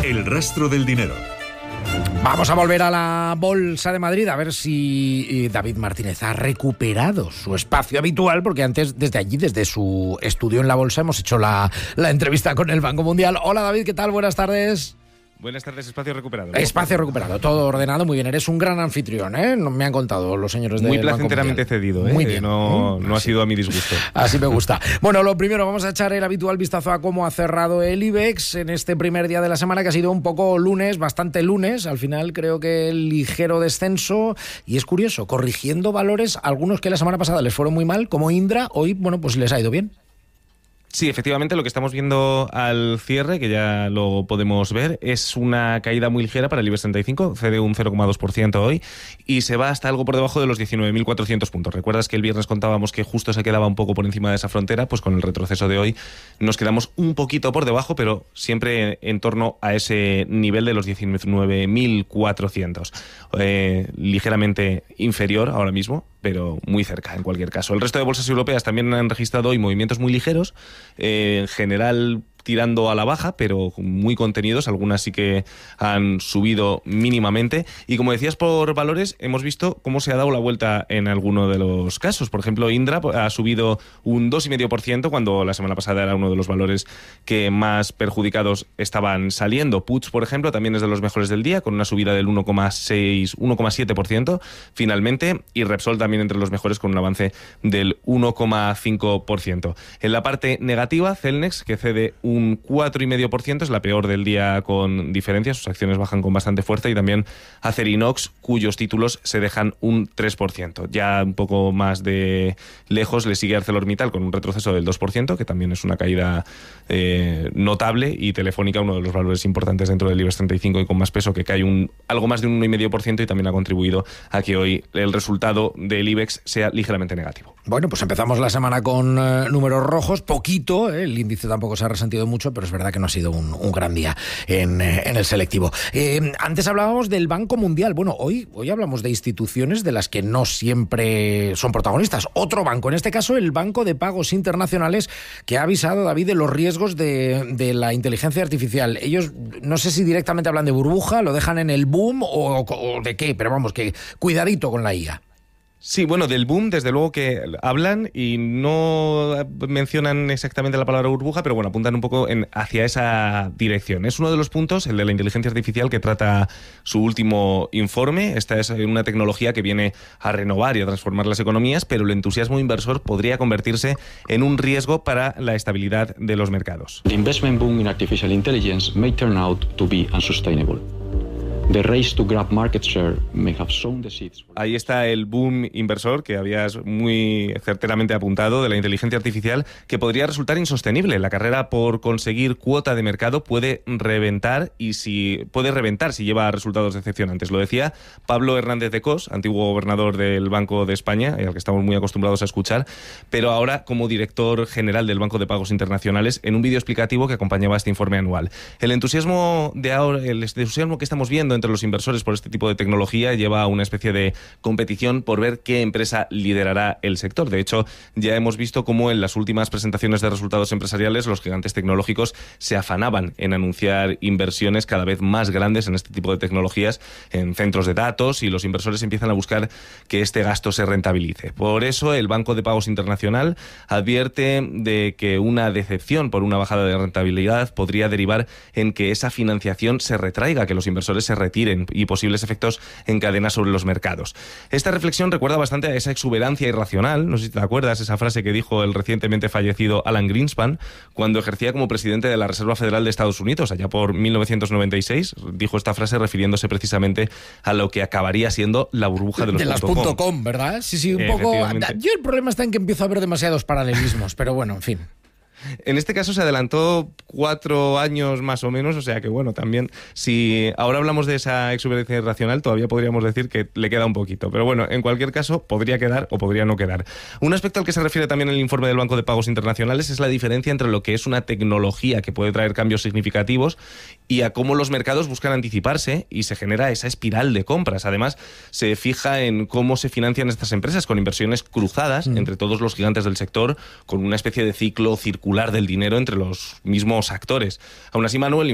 El rastro del dinero. Vamos a volver a la Bolsa de Madrid a ver si David Martínez ha recuperado su espacio habitual, porque antes, desde allí, desde su estudio en la Bolsa, hemos hecho la entrevista con el Banco Mundial. Hola David, ¿qué tal? Buenas tardes. Buenas tardes, espacio recuperado. Espacio recuperado, todo ordenado, muy bien. Eres un gran anfitrión, ¿eh? Me han contado los señores del Muy Banco placenteramente Mundial. cedido, ¿eh? Muy bien. No ha sido a mi disgusto. Así me gusta. Bueno, lo primero, vamos a echar el habitual vistazo a cómo ha cerrado el IBEX en este primer día de la semana, que ha sido un poco lunes, bastante lunes. Al final creo que ligero descenso, y es curioso, corrigiendo valores, algunos que la semana pasada les fueron muy mal, como Indra, hoy, bueno, pues les ha ido bien. Sí, efectivamente, lo que estamos viendo al cierre, que ya lo podemos ver, es una caída muy ligera para el IBEX 35, cede un 0,2% hoy y se va hasta algo por debajo de los 19.400 puntos. ¿Recuerdas que el viernes contábamos que justo se quedaba un poco por encima de esa frontera? Pues con el retroceso de hoy nos quedamos un poquito por debajo, pero siempre en torno a ese nivel de los 19.400. Ligeramente inferior ahora mismo, pero muy cerca en cualquier caso. El resto de bolsas europeas también han registrado hoy movimientos muy ligeros, en general tirando a la baja, pero muy contenidos. Algunas sí que han subido mínimamente. Y como decías, por valores, hemos visto cómo se ha dado la vuelta en alguno de los casos. Por ejemplo, Indra ha subido un 2,5%, cuando la semana pasada era uno de los valores que más perjudicados estaban saliendo. Puig, por ejemplo, también es de los mejores del día, con una subida del 1,7% finalmente. Y Repsol también entre los mejores, con un avance del 1,5%. En la parte negativa, Celnex, que cede un 4,5%, es la peor del día con diferencia, sus acciones bajan con bastante fuerza, y también Acerinox, cuyos títulos se dejan un 3%. Ya un poco más de lejos le sigue ArcelorMittal con un retroceso del 2%, que también es una caída notable, y Telefónica, uno de los valores importantes dentro del IBEX 35 y con más peso, que cae algo más de un 1,5%, y también ha contribuido a que hoy el resultado del IBEX sea ligeramente negativo. Bueno, pues empezamos la semana con números rojos, poquito, el índice tampoco se ha resentido mucho, pero es verdad que no ha sido un gran día en el selectivo. Antes hablábamos del Banco Mundial. Bueno, hoy hablamos de instituciones de las que no siempre son protagonistas. Otro banco, en este caso el Banco de Pagos Internacionales, que ha avisado, David, de los riesgos de la inteligencia artificial. Ellos no sé si directamente hablan de burbuja, lo dejan en el boom o de qué, pero vamos, que cuidadito con la IA. Sí, bueno, del boom desde luego que hablan, y no mencionan exactamente la palabra burbuja, pero bueno, apuntan un poco hacia esa dirección. Es uno de los puntos, el de la inteligencia artificial, que trata su último informe. Esta es una tecnología que viene a renovar y a transformar las economías, pero el entusiasmo inversor podría convertirse en un riesgo para la estabilidad de los mercados. The investment boom in artificial intelligence may turn out to be unsustainable. The race to grab market share may have sown the seeds. Ahí está el boom inversor que habías muy certeramente apuntado de la inteligencia artificial, que podría resultar insostenible. La carrera por conseguir cuota de mercado puede reventar si lleva resultados decepcionantes. Lo decía Pablo Hernández de Cos, antiguo gobernador del Banco de España, al que estamos muy acostumbrados a escuchar, pero ahora como director general del Banco de Pagos Internacionales, en un vídeo explicativo que acompañaba este informe anual. El entusiasmo que estamos viendo entre los inversores por este tipo de tecnología lleva a una especie de competición por ver qué empresa liderará el sector. De hecho, ya hemos visto cómo en las últimas presentaciones de resultados empresariales los gigantes tecnológicos se afanaban en anunciar inversiones cada vez más grandes en este tipo de tecnologías, en centros de datos, y los inversores empiezan a buscar que este gasto se rentabilice. Por eso el Banco de Pagos Internacional advierte de que una decepción por una bajada de rentabilidad podría derivar en que esa financiación se retraiga, que los inversores se retiren, y posibles efectos en cadena sobre los mercados. Esta reflexión recuerda bastante a esa exuberancia irracional, no sé si te acuerdas, esa frase que dijo el recientemente fallecido Alan Greenspan cuando ejercía como presidente de la Reserva Federal de Estados Unidos, allá por 1996. Dijo esta frase refiriéndose precisamente a lo que acabaría siendo la burbuja de los .com, ¿verdad? Sí, un poco. Yo el problema está en que empiezo a ver demasiados paralelismos, pero bueno, en fin. En este caso se adelantó 4 años más o menos, o sea que bueno, también si ahora hablamos de esa exuberancia irracional, todavía podríamos decir que le queda un poquito, pero bueno, en cualquier caso podría quedar o podría no quedar. Un aspecto al que se refiere también el informe del Banco de Pagos Internacionales es la diferencia entre lo que es una tecnología que puede traer cambios significativos y a cómo los mercados buscan anticiparse y se genera esa espiral de compras. Además, se fija en cómo se financian estas empresas con inversiones cruzadas entre todos los gigantes del sector, con una especie de ciclo circular del dinero entre los mismos actores. Aún así, Manuel,